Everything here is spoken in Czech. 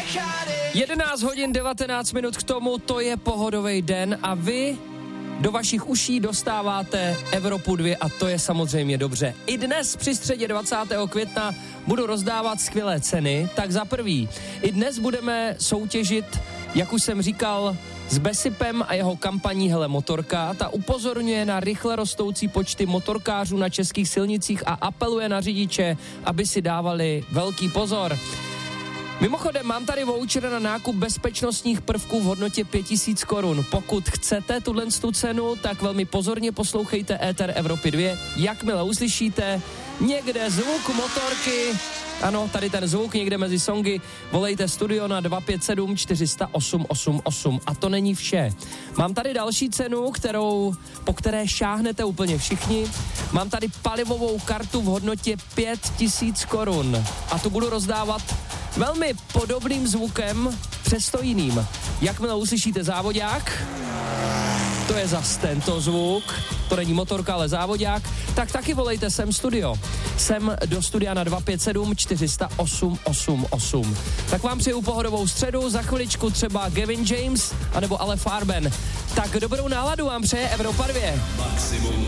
11 hodin 19 minut k tomu, to je pohodový den a vy do vašich uší dostáváte Evropu 2 a to je samozřejmě dobře. I dnes při středě 20. května budu rozdávat skvělé ceny, tak za prvý, i dnes budeme soutěžit, jak už jsem říkal, s Besipem a jeho kampaní Hele motorka. Ta upozorňuje na rychle rostoucí počty motorkářů na českých silnicích a apeluje na řidiče, aby si dávali velký pozor. Mimochodem, mám tady voucher na nákup bezpečnostních prvků v hodnotě 5000 korun. Pokud chcete tu cenu, tak velmi pozorně poslouchejte Éter Evropy 2. Jakmile uslyšíte někde zvuk motorky, ano, tady ten zvuk někde mezi songy, volejte studio na 257 408 888. A to není vše. Mám tady další cenu, po které šáhnete úplně všichni. Mám tady palivovou kartu v hodnotě 5000 korun. A tu budu rozdávat velmi podobným zvukem, přesto jiným. Jakmile uslyšíte závodák, to je zas tento zvuk, to není motorka, ale závodák, tak taky volejte sem do studia na 257 408 888. Tak vám přeju pohodovou středu, za chviličku třeba Gavin James, anebo Ale Farben. Tak dobrou náladu vám přeje Evropa 2. Maximum